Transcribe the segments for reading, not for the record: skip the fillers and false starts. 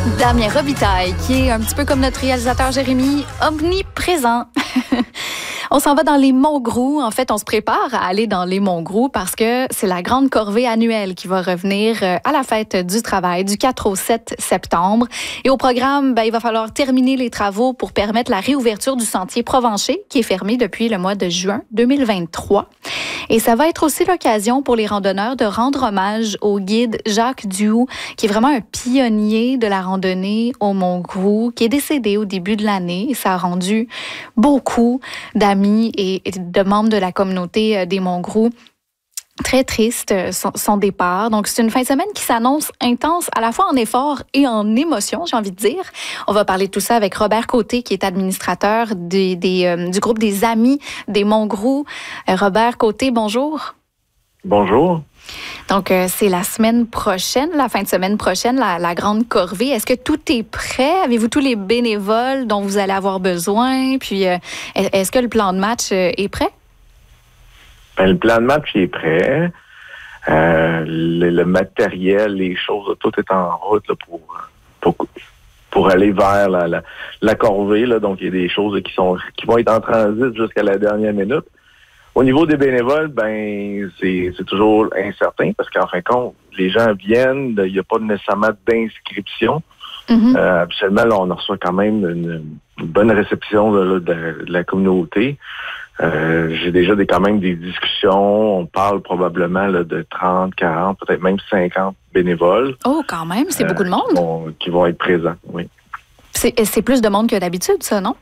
Damien Robitaille, qui est un petit peu comme notre réalisateur Jérémy, omniprésent. On s'en va dans les Montgrou. En fait, on se prépare à aller dans les Montgrou parce que c'est la grande corvée annuelle qui va revenir à la fête du travail du 4 au 7 septembre. Et au programme, il va falloir terminer les travaux pour permettre la réouverture du sentier Provencher, qui est fermé depuis le mois de juin 2023. Et ça va être aussi l'occasion pour les randonneurs de rendre hommage au guide Jacques Duhoux, qui est vraiment un pionnier de la randonnée au Montgrou, qui est décédé au début de l'année. Et ça a rendu beaucoup d'amis et de membres de la communauté des Montgrou très triste son départ. Donc, c'est une fin de semaine qui s'annonce intense, à la fois en effort et en émotion, j'ai envie de dire. On va parler de tout ça avec Robert Côté, qui est administrateur du groupe des Amis des Montgrou. Robert Côté, bonjour. Bonjour. Donc, c'est la semaine prochaine, la fin de semaine prochaine, la grande corvée. Est-ce que tout est prêt? Avez-vous tous les bénévoles dont vous allez avoir besoin? Puis, est-ce que le plan de match est prêt? Le plan de match est prêt. Le matériel, les choses, tout est en route là, pour aller vers la corvée. Là. Donc, il y a des choses qui vont être en transit jusqu'à la dernière minute. Au niveau des bénévoles, c'est toujours incertain parce qu'en fin de compte, les gens viennent, il n'y a pas nécessairement d'inscription. Mm-hmm. Habituellement, là, on reçoit quand même une bonne réception de la communauté. J'ai déjà quand même des discussions. On parle probablement là, de 30, 40, peut-être même 50 bénévoles. Oh, quand même, c'est beaucoup de monde. Qui vont être présents, oui. C'est plus de monde que d'habitude, ça, non?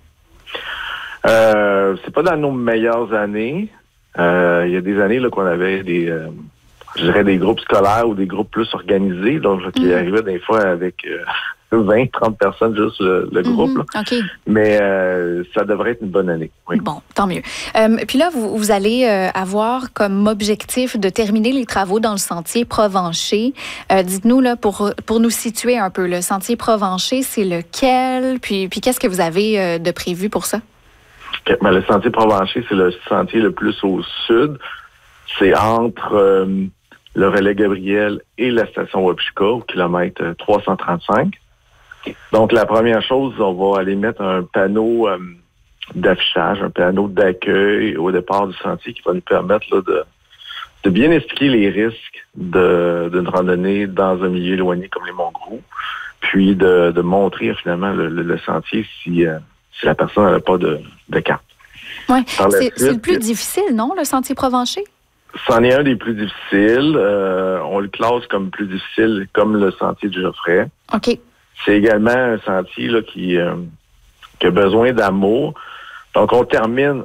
C'est pas dans nos meilleures années. Il y a des années là, qu'on avait des groupes scolaires ou des groupes plus organisés, donc qui arrivaient des fois avec 20, 30 personnes, juste le groupe. Là. Okay. Mais ça devrait être une bonne année. Oui. Bon, tant mieux. Puis là, vous allez avoir comme objectif de terminer les travaux dans le sentier Provencher. Dites-nous, là, pour nous situer un peu, le sentier Provencher, c'est lequel? Puis qu'est-ce que vous avez de prévu pour ça? Le sentier Provencher, c'est le sentier le plus au sud. C'est entre le relais Gabriel et la station Wapchika, au kilomètre 335. Donc, la première chose, on va aller mettre un panneau d'affichage, un panneau d'accueil au départ du sentier qui va nous permettre là, de bien expliquer les risques d'une randonnée dans un milieu éloigné comme les Montgrou, puis de montrer finalement le sentier si la personne n'a pas de carte. Oui, c'est le plus difficile, non, le sentier Provencher? C'en est un des plus difficiles. On le classe comme plus difficile, comme le sentier du Geoffrey. OK. C'est également un sentier là, qui a besoin d'amour. Donc, on termine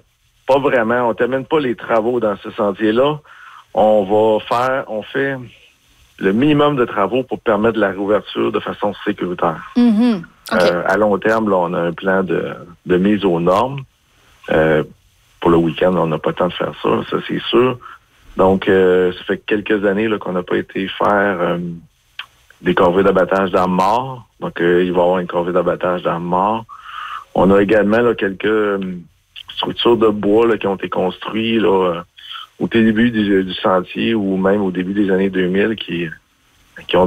pas les travaux dans ce sentier-là. On fait le minimum de travaux pour permettre la réouverture de façon sécuritaire. Mm-hmm. Okay. À long terme, là, on a un plan de mise aux normes. Pour le week-end, on n'a pas le temps de faire ça c'est sûr. Donc, ça fait quelques années là, qu'on n'a pas été faire des corvées d'abattage d'armes morts. Donc, il va y avoir une corvée d'abattage d'armes morts. On a également là, quelques structures de bois là, qui ont été construites là, au début du sentier ou même au début des années 2000 qui ont